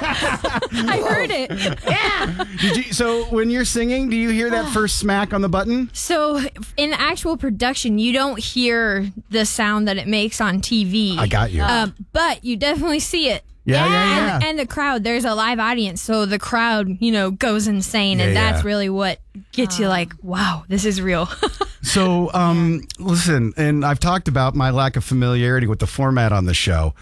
I heard it. Yeah. So when you're singing, do you hear that first smack on the button? So in actual production, you don't hear the sound that it makes on TV. I got you. But you definitely see it. Yeah. And the crowd, there's a live audience, so the crowd, goes insane, and that's really what gets you like, wow, this is real. So, listen, and I've talked about my lack of familiarity with the format on the show.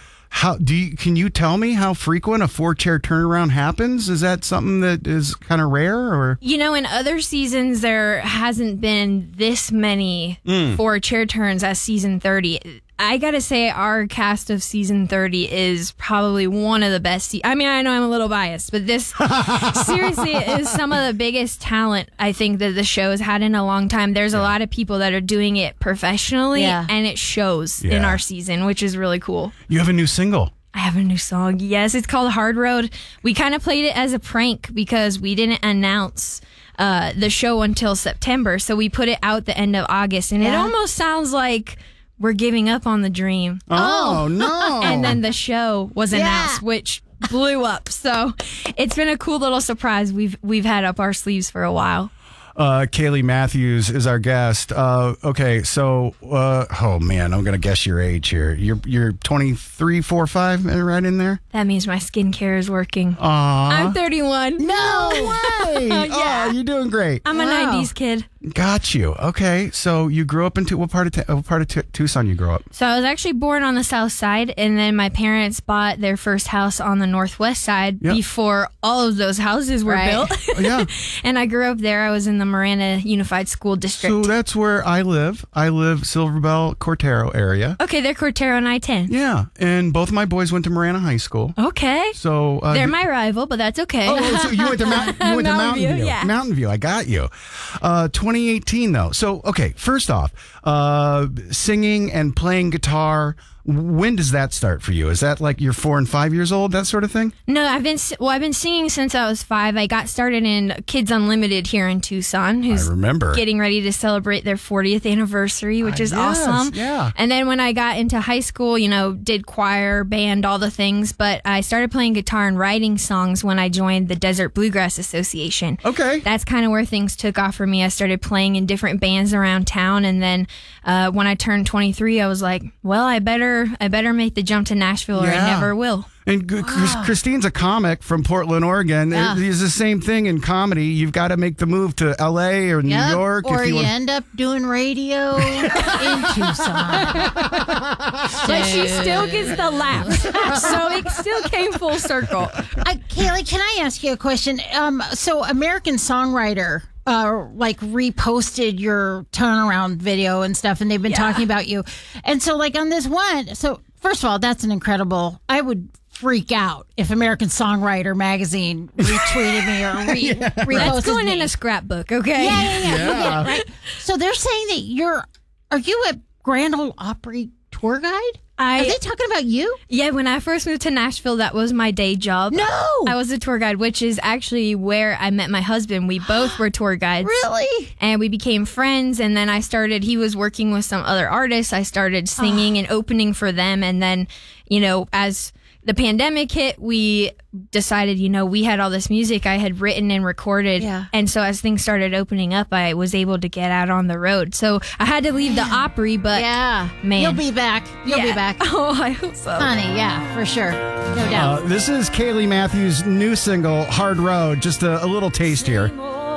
Can you tell me how frequent a 4-chair turnaround happens? Is that something that is kind of rare, or? In other seasons, there hasn't been this many 4-chair turns as season 30. I gotta say, our cast of season 30 is probably one of the best. I know I'm a little biased, but this seriously is some of the biggest talent I think that the show has had in a long time. There's a lot of people that are doing it professionally, and it shows in our season, which is really cool. You have a new single. I have a new song. Yes, it's called Hard Road. We kind of played it as a prank because we didn't announce the show until September, so we put it out the end of August, and it almost sounds like we're giving up on the dream. Oh, no. And then the show was announced, which blew up. So it's been a cool little surprise we've had up our sleeves for a while. Kaylee Matthews is our guest. Okay, so, oh man, I'm going to guess your age here. You're 23, 4, 5, right in there? That means my skincare is working. Aww. I'm 31. No way! Yeah. Oh, you're doing great. I'm a 90s kid. Got you. Okay, so you grew up in what part of Tucson you grew up? So I was actually born on the south side, and then my parents bought their first house on the northwest side before all of those houses were built. Yeah. And I grew up there. I was in the Marana Unified School District. So that's where I live. I live Silverbell, Cortero area. Okay, they're Cortero and I-10. Yeah, and both of my boys went to Marana High School. Okay. So they're my rival, but that's okay. Oh, so you went to Mountain View. Yeah. Mountain View, I got you. 2018 though. So okay, first off, singing and playing guitar. When does that start for you? Is that like you're 4 and 5 years old, that sort of thing? No, I've been singing since I was 5. I got started in Kids Unlimited here in Tucson, who's getting ready to celebrate their 40th anniversary, which is awesome. Yeah. And then when I got into high school, did choir, band, all the things, but I started playing guitar and writing songs when I joined the Desert Bluegrass Association. Okay. That's kind of where things took off for me. I started playing in different bands around town, and then when I turned 23, I was like, well, I better make the jump to Nashville, or I never will. And Christine's a comic from Portland, Oregon. Yeah. It's the same thing in comedy. You've got to make the move to L.A. or New York. Or you end up doing radio in Tucson. But she still gets the laugh. So it still came full circle. Kaylee, can I ask you a question? So American Songwriter reposted your turnaround video and stuff, and they've been talking about you. And so on this one, so first of all, that's an incredible, I would freak out if American Songwriter magazine retweeted me or reposted That's going me. in a scrapbook, okay? Yeah, right. So they're saying that are you a Grand Ole Opry tour guide? Are they talking about you? Yeah, when I first moved to Nashville, that was my day job. No! I was a tour guide, which is actually where I met my husband. We both were tour guides. Really? And we became friends, and then he was working with some other artists. I started singing and opening for them, and then, as the pandemic hit, we decided, we had all this music I had written and recorded. Yeah. And so as things started opening up, I was able to get out on the road. So I had to leave the Opry, but man. You'll be back. You'll be back. Oh, I hope so. Honey, yeah, for sure. No doubt. This is Kaylee Matthews' new single, Hard Road. Just a little taste here.